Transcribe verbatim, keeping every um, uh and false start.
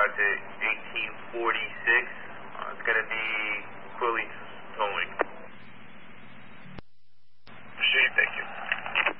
out to eighteen forty-six. Uh, it's going to be equivalent